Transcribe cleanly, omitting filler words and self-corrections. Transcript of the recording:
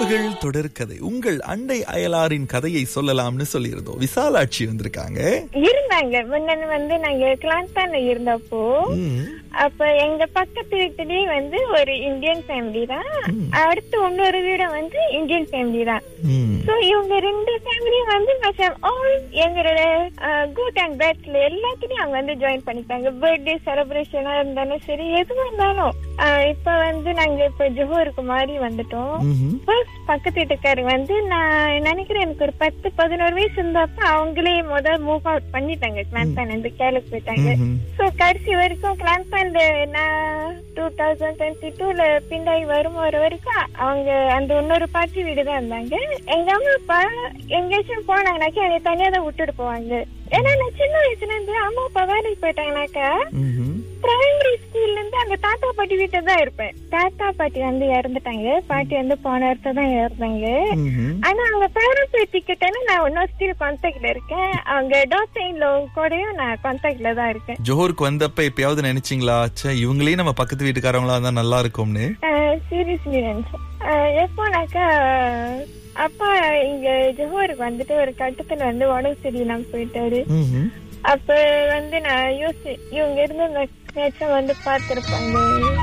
உறவுகள் தொடர்கதை உங்கள் அண்டை அயலாரின் கதையை சொல்லலாம்னு சொல்லியிருந்தோம். விசாலாட்சி வந்திருக்காங்க. இருந்தாங்க முன்ன நாங்க கிளான்தான்ல இருந்தப்போ அப்ப எங்க பக்கத்து வீட்டுலயே ஒரு இந்தியன் ஃபேமிலி தான். அடுத்து இன்னொரு வீட இந்தியன் ஃபேமிலி தான். சோ இவங்க ரெண்டு ஃபேமிலியும் எங்களோட குட் அண்ட் பேட்ல எல்லாத்துலயும் அவங்க ஜாயின் பண்ணிட்டாங்க. பர்த்டே செலிப்ரேஷனா இருந்தாலும் சரி, எதுவா இருந்தாலும். இப்ப நாங்க இப்ப ஜோஹருக்கு மாறி வந்துட்டோம். பக்கத்து வீட்டுக்காரங்க நான் நினைக்கிறேன் எனக்கு ஒரு 10-11 வயசு இருந்தப்ப அவங்களே மூவ் அவுட் பண்ணிட்டாங்க. கிளான்தான் கேரளுக்கு போயிட்டாங்க. சோ கடைசி வரைக்கும் கிளான்தான் நான் 2022ல பின்னாடி வரும் வரைக்கும் அவங்க அந்த இன்னொரு பாட்டி வீடு தான் இருந்தாங்க. எங்க அம்மா அப்பா எங்கேயாச்சும் போனாங்கனாக்கா என்னை தனியா தான் விட்டுட்டு போவாங்க. ஏன்னா நான் சின்ன வயசுல இருந்து அம்மா அப்பா வேலைக்கு போயிட்டாங்கனாக்கா பிரைமரி ஸ்கூல்ல இருந்து அங்க தாத்தா பாட்டி வீட்டை தான் இருப்பேன். தாத்தா பாட்டி இறந்துட்டாங்க, பாட்டி போன வருஷம் தான் இறந்தாங்க. ஆனா அவங்க பேரண்ட் பேத்தி கிட்டன்னு நான் இன்னும் ஸ்டில் கான்டாக்ட்ல இருக்கேன். அவங்க டாக்டர்ல கூடயும் நான் கான்டாக்ட்ல தான் இருக்கேன். ஜோஹருக்கு வந்தப்ப எப்பயாவது நினைச்சீங்களா இவங்களையும் நம்ம பக்கத்து வீட்டுக்காரங்களா இருந்தா நல்லா இருக்கும்னு? சீரியஸ்லி நினைச்சேன். எப்போனாக்கா அப்பா இங்க ஜோஹருக்கு ஒரு கட்டத்துல உடம்பு சரியில்லாம போயிட்டாரு. அப்ப நான் யோசிச்சேன் இவங்க இருந்து பாத்துருப்பாங்க.